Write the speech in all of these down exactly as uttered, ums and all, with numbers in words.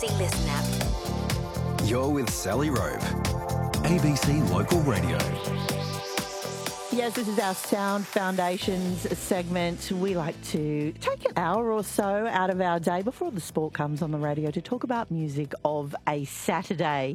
Listen app. You're with Sally Rope, A B C Local Radio. Yes, this is our Sound Foundations segment. We like to take an hour or so out of our day before the sport comes on the radio to talk about music of a Saturday.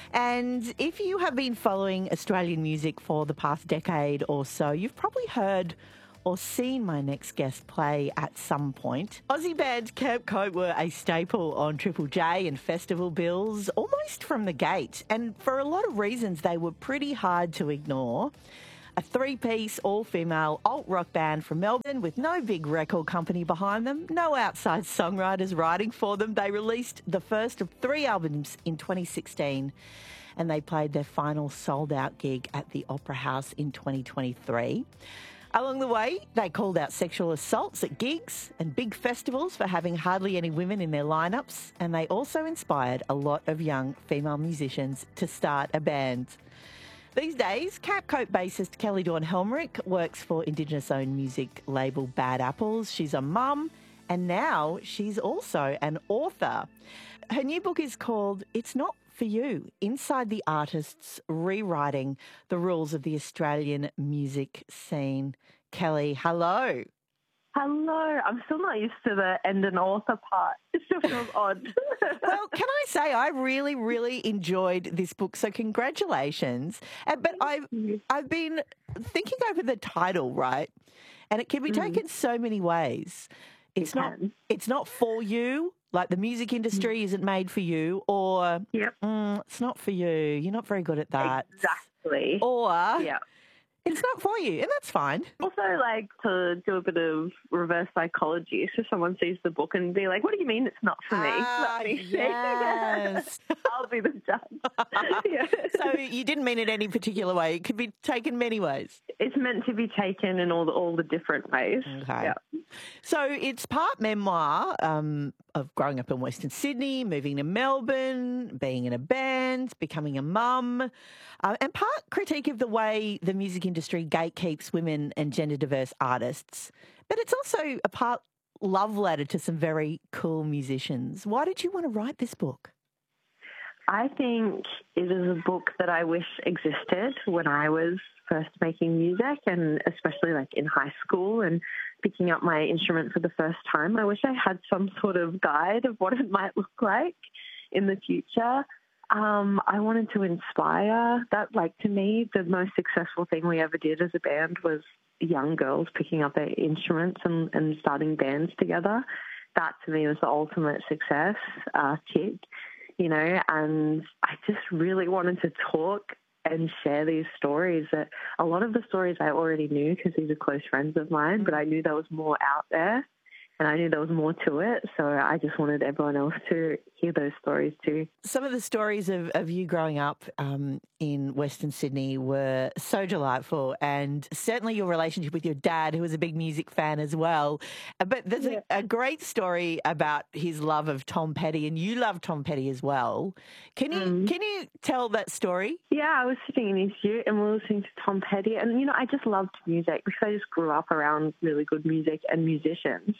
And if you have been following Australian music for the past decade or so, you've probably heard or seen my next guest play at some point. Aussie band Camp Cope were a staple on Triple J and festival bills almost from the gate. And for a lot of reasons, they were pretty hard to ignore. A three-piece, all-female alt-rock band from Melbourne with no big record company behind them, no outside songwriters writing for them. They released the first of three albums in twenty sixteen, and they played their final sold-out gig at the Opera House in twenty twenty-three. Along the way, they called out sexual assaults at gigs and big festivals for having hardly any women in their lineups, and they also inspired a lot of young female musicians to start a band. These days, Camp Cope bassist Kelly Dawn Helmerich works for Indigenous-owned music label Bad Apples. She's a mum, and now she's also an author. Her new book is called It's Not For You, Inside the Artists Rewriting the Rules of the Australian Music Scene. Kelly, hello. Hello. I'm still not used to the and an author part. It still feels odd. Well, can I say I really, really enjoyed this book, so congratulations. Uh, But I've, I've been thinking over the title, right? And it can be taken so many ways. It's It not can. it's not for you, like the music industry isn't made for you, or Yep. mm, it's not for you, you're not very good at that. Exactly. Or Yeah. it's not for you, and that's fine. Also, like to do a bit of reverse psychology. So someone sees the book and be like, "What do you mean it's not for me?" Ah, Let me see. yes. I'll be the judge. Yeah. So you didn't mean it any particular way. It could be taken many ways. It's meant to be taken in all the all the different ways. Okay. Yeah. So it's part memoir um, of growing up in Western Sydney, moving to Melbourne, being in a band, becoming a mum, uh, and part critique of the way the music industry gatekeeps women and gender diverse artists. But it's also a part love letter to some very cool musicians. Why did you want to write this book? I think it is a book that I wish existed when I was first making music, and especially like in high school and picking up my instrument for the first time. I wish I had some sort of guide of what it might look like in the future. Um, I wanted to inspire that. Like, to me, the most successful thing we ever did as a band was young girls picking up their instruments and, and starting bands together. That to me was the ultimate success uh, tick. You know, and I just really wanted to talk and share these stories. That a lot of the stories I already knew because these are close friends of mine, but I knew there was more out there and I knew there was more to it. So I just wanted everyone else to hear those stories too. Some of the stories of, of you growing up um, in Western Sydney were so delightful, and certainly your relationship with your dad, who was a big music fan as well. Uh, But there's Yeah. a, a great story about his love of Tom Petty, and you love Tom Petty as well. Can you Mm. can you tell that story? Yeah, I was sitting in his ute and we were listening to Tom Petty. And, you know, I just loved music because I just grew up around really good music and musicians.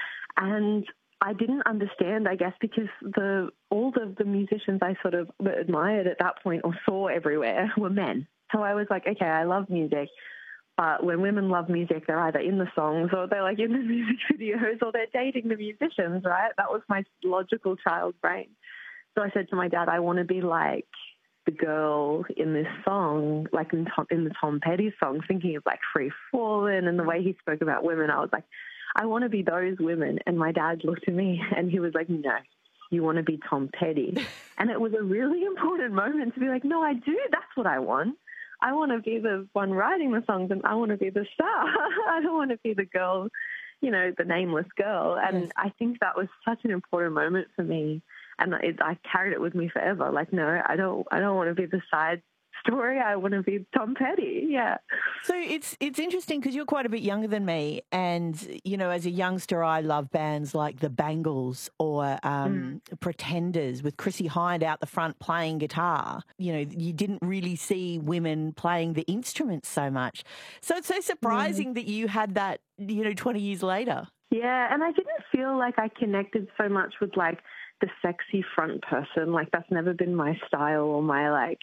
And I didn't understand, I guess, because the all of the musicians I sort of admired at that point or saw everywhere were men. So I was like, okay, I love music. But when women love music, they're either in the songs or they're like in the music videos or they're dating the musicians, right? That was my logical child brain. So I said to my dad, I want to be like the girl in this song, like in, Tom, in the Tom Petty song, thinking of like Free Fallin' and the way he spoke about women. I was like, I want to be those women. And my dad looked at me and he was like, no, you want to be Tom Petty. And it was a really important moment to be like, no, I do. That's what I want. I want to be the one writing the songs and I want to be the star. I don't want to be the girl, you know, the nameless girl. And Yes. I think that was such an important moment for me. And it, I carried it with me forever. Like, no, I don't, I don't want to be the side story. I want to be Tom Petty. Yeah. So it's it's interesting because you're quite a bit younger than me, and you know, as a youngster, I love bands like the Bangles or um, Mm. Pretenders with Chrissy Hind out the front playing guitar. You know, you didn't really see women playing the instruments so much. So it's so surprising that you had that, you know, twenty years later. Yeah, and I didn't feel like I connected so much with like the sexy front person. Like, that's never been my style or my, like,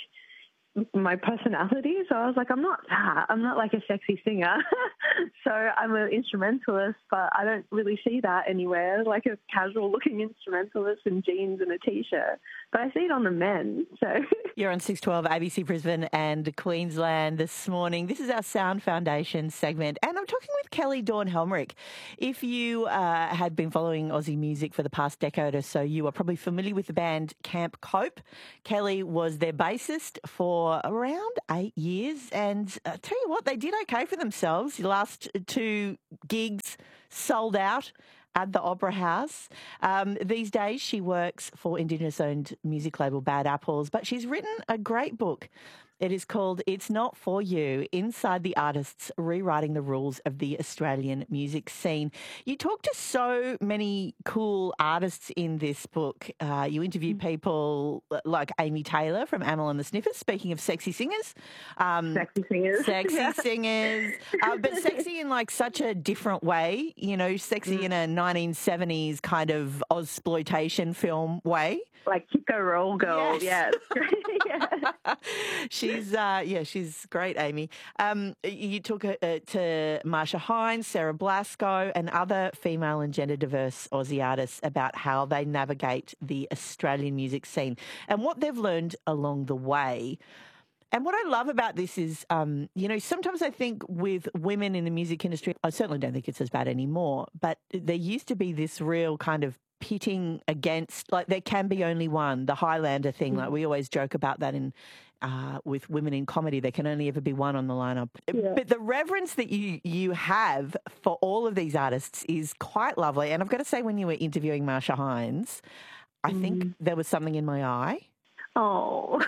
my personality. So I was like, I'm not that. I'm not like a sexy singer. So I'm an instrumentalist, but I don't really see that anywhere, like a casual looking instrumentalist in jeans and a t-shirt. But I see it on the men. So you're on six twelve A B C Brisbane and Queensland this morning. This is our Sound Foundation segment, and I'm talking with Kelly Dawn Helmrich. If you uh, had been following Aussie music for the past decade or so, you are probably familiar with the band Camp Cope. Kelly was their bassist for around eight years, and uh, tell you what, they did okay for themselves. The last two gigs sold out at the Opera House. Um, these days she works for Indigenous-owned music label Bad Apples, but she's written a great book. It is called It's Not For You, Inside the Artists Rewriting the Rules of the Australian Music Scene. You talk to so many cool artists in this book. Uh, you interview people like Amy Taylor from Amyl and the Sniffers, speaking of sexy singers. Um, sexy singers. Sexy yeah. singers. Uh, but sexy in like such a different way, you know, sexy mm. in a nineteen seventies kind of Ozploitation film way. Like Kiko Roll Girl, yes. yes. yeah. She's, uh, yeah, she's great, Amy. Um, you took uh, to Marsha Hines, Sarah Blasco and other female and gender diverse Aussie artists about how they navigate the Australian music scene and what they've learned along the way. And what I love about this is, um, you know, sometimes I think with women in the music industry, I certainly don't think it's as bad anymore, but there used to be this real kind of pitting against, like there can be only one, the Highlander thing. Like we always joke about that in uh, with women in comedy, there can only ever be one on the lineup. Yeah. But the reverence that you you have for all of these artists is quite lovely. And I've got to say, when you were interviewing Marsha Hines, I mm. think there was something in my eye. Oh.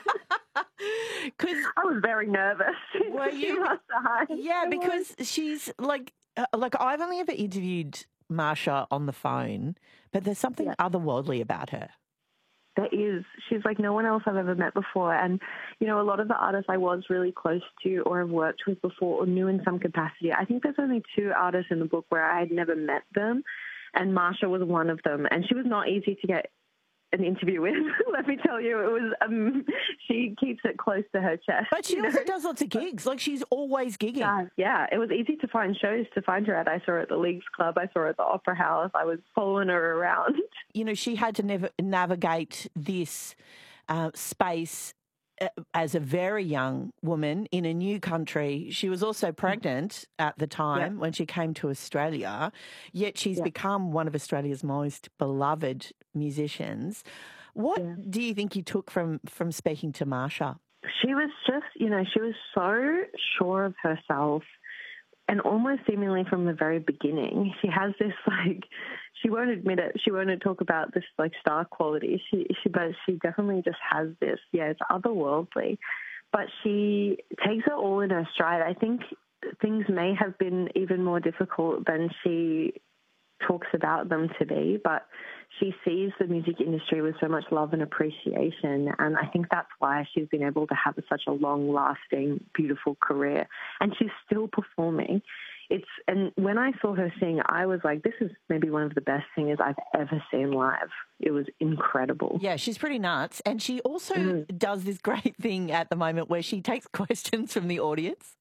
Because I was very nervous. Were you? Yeah, because she's like, uh, like I've only ever interviewed Marsha on the phone, but there's something yeah. otherworldly about her. There is. She's like no one else I've ever met before. And, you know, a lot of the artists I was really close to or have worked with before or knew in some capacity, I think there's only two artists in the book where I had never met them, and Marsha was one of them. And she was not easy to get an interview with. Let me tell you, it was. Um, she keeps it close to her chest. But she also know? does lots of gigs. Like she's always gigging. Yeah, yeah, it was easy to find shows to find her at. I saw her at the Leagues Club. I saw her at the Opera House. I was following her around. You know, she had to never navigate this uh, space as a very young woman in a new country. She was also pregnant at the time yeah. when she came to Australia, yet she's yeah. become one of Australia's most beloved musicians. What yeah. do you think you took from, from speaking to Marsha? She was just, you know, she was so sure of herself, and almost seemingly from the very beginning. She has this, like, she won't admit it. She won't talk about this, like, star quality. She, she, but she definitely just has this. Yeah, it's otherworldly. But she takes it all in her stride. I think things may have been even more difficult than she talks about them to be, but she sees the music industry with so much love and appreciation, and I think that's why she's been able to have such a long-lasting, beautiful career, and she's still performing. It's and when I saw her sing, I was like, this is maybe one of the best singers I've ever seen live. It was incredible. Yeah, she's pretty nuts, and she also mm. does this great thing at the moment where she takes questions from the audience.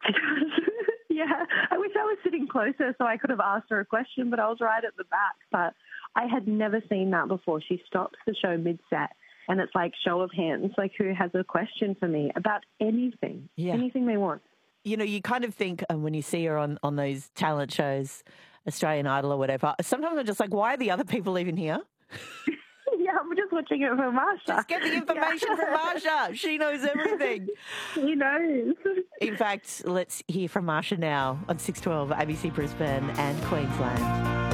Yeah, I wish I was sitting closer so I could have asked her a question, but I was right at the back. But I had never seen that before. She stops the show mid-set, and it's like show of hands, like who has a question for me about anything, yeah. anything they want. You know, you kind of think um, when you see her on, on those talent shows, Australian Idol or whatever, sometimes I'm just like, why are the other people even here? Yeah, I'm just watching it from Marsha. Just get the information yeah. from Marsha. She knows everything. She knows. In fact, let's hear from Marsha now on six twelve A B C Brisbane and Queensland.